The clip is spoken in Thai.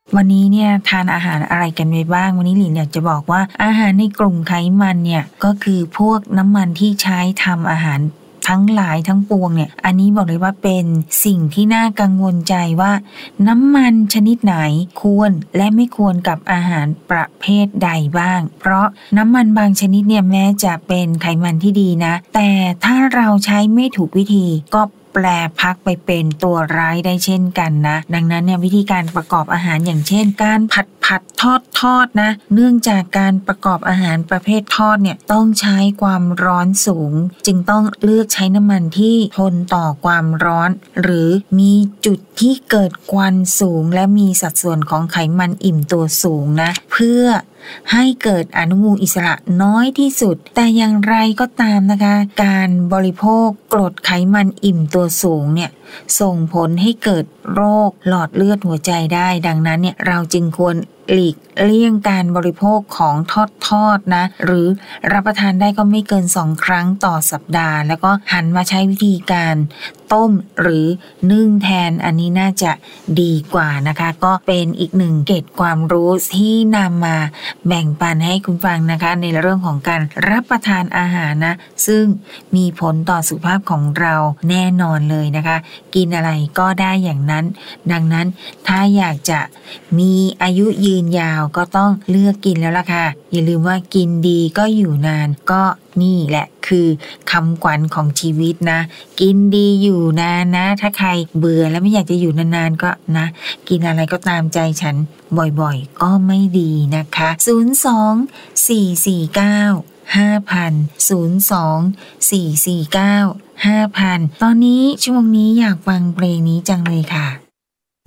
วันนี้เนี่ยทานอาหารอะไรกันไปบ้างวันนี้หลินอยากจะบอกว่าอาหารในกลุ่มไขมันเนี่ยก็คือพวกน้ำมันที่ใช้ทำอาหารทั้งหลายทั้งปวงเนี่ยอันนี้บอกเลยว่าเป็นสิ่งที่น่ากังวลใจว่าน้ำมันชนิดไหนควรและไม่ควรกับอาหารประเภทใดบ้างเพราะน้ำมันบางชนิดเนี่ยแม้จะเป็นไขมันที่ดีนะแต่ถ้าเราใช้ไม่ถูกวิธีก็แปลพักไปเป็นตัวร้ายได้เช่นกันนะดังนั้นเนี่ยวิธีการประกอบอาหารอย่างเช่นการผัดทอดนะเนื่องจากการประกอบอาหารประเภททอดเนี่ยต้องใช้ความร้อนสูงจึงต้องเลือกใช้น้ำมันที่ทนต่อความร้อนหรือมีจุดที่เกิดควันสูงและมีสัดส่วนของไขมันอิ่มตัวสูงนะเพื่อให้เกิดอนุมูลอิสระน้อยที่สุดแต่อย่างไรก็ตามนะคะการบริโภคกรดไขมันอิ่มตัวสูงเนี่ยส่งผลให้เกิดโรคหลอดเลือดหัวใจได้ดังนั้นเนี่ยเราจึงควรหลีกเลี่ยงการบริโภคของทอดนะหรือรับประทานได้ก็ไม่เกิน2 ครั้งต่อสัปดาห์แล้วก็หันมาใช้วิธีการต้มหรือนึ่งแทนอันนี้น่าจะดีกว่านะคะก็เป็นอีกหนึ่งเกร็ดความรู้ที่นำมาแบ่งปันให้คุณฟังนะคะในเรื่องของการรับประทานอาหารนะซึ่งมีผลต่อสุขภาพของเราแน่นอนเลยนะคะกินอะไรก็ได้อย่างนั้นดังนั้นถ้าอยากจะมีอายุยืนยาวก็ต้องเลือกกินแล้วล่ะค่ะอย่าลืมว่ากินดีก็อยู่นานก็นี่แหละคือคำขวัญของชีวิตนะกินดีอยู่นานนะถ้าใครเบื่อแล้วไม่อยากจะอยู่นานๆก็นะกินอะไรก็ตามใจฉันบ่อยๆก็ไม่ดีนะคะ02-449-5002-449-5000ตอนนี้ช่วงนี้อยากฟังเพลงนี้จังเลยค่ะ